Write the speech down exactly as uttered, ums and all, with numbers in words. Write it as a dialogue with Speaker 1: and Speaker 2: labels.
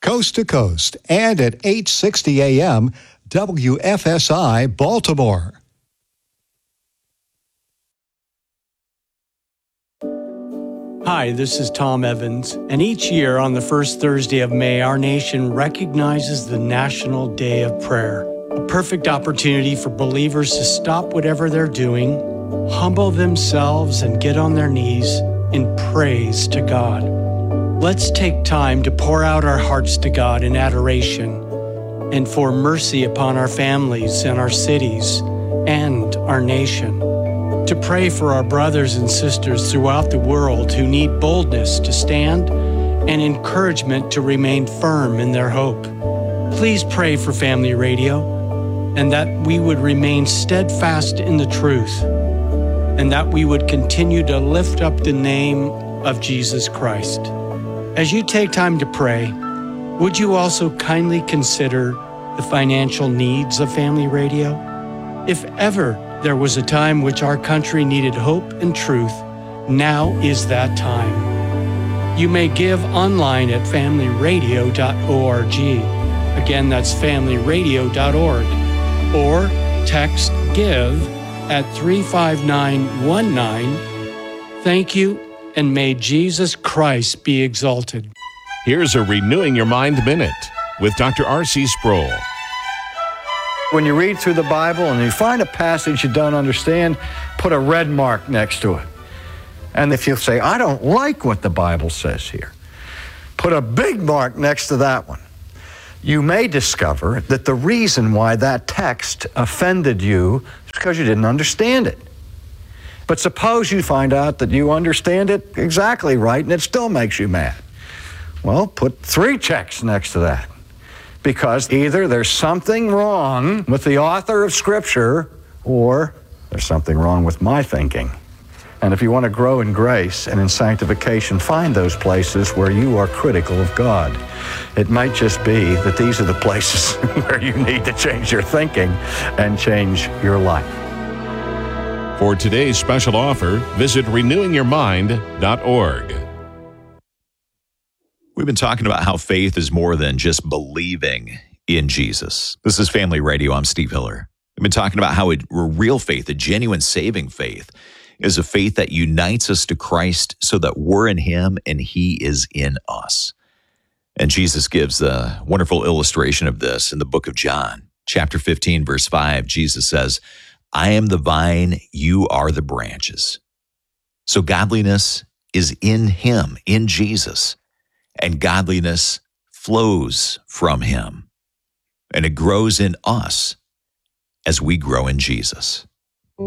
Speaker 1: coast to coast, and at eight sixty A M W F S I Baltimore.
Speaker 2: Hi, this is Tom Evans, and each year on the first Thursday of May, our nation recognizes the National Day of Prayer, a perfect opportunity for believers to stop whatever they're doing, humble themselves, and get on their knees in praise to God. Let's take time to pour out our hearts to God in adoration and for mercy upon our families and our cities and our nation. To pray for our brothers and sisters throughout the world who need boldness to stand and encouragement to remain firm in their hope. Please pray for Family Radio and that we would remain steadfast in the truth and that we would continue to lift up the name of Jesus Christ. As you take time to pray, would you also kindly consider the financial needs of Family Radio? If ever there was a time which our country needed hope and truth, now is that time. You may give online at family radio dot org. Again, that's family radio dot org. Or text GIVE at three five nine one nine. Thank you, and may Jesus Christ be exalted.
Speaker 3: Here's a Renewing Your Mind Minute with Doctor R C Sproul.
Speaker 4: When you read through the Bible and you find a passage you don't understand, put a red mark next to it. And if you say, I don't like what the Bible says here, put a big mark next to that one. You may discover that the reason why that text offended you is because you didn't understand it. But suppose you find out that you understand it exactly right and it still makes you mad. Well, put three checks next to that. Because either there's something wrong with the author of Scripture or there's something wrong with my thinking. And if you want to grow in grace and in sanctification, find those places where you are critical of God. It might just be that these are the places where you need to change your thinking and change your life.
Speaker 3: For today's special offer, visit renewing your mind dot org.
Speaker 5: We've been talking about how faith is more than just believing in Jesus. This is Family Radio. I'm Steve Hiller. We've been talking about how a real faith, a genuine saving faith, is a faith that unites us to Christ so that we're in Him and He is in us. And Jesus gives a wonderful illustration of this in the book of John, chapter fifteen, verse five. Jesus says, I am the vine, you are the branches. So godliness is in Him, in Jesus. And godliness flows from Him. And it grows in us as we grow in Jesus.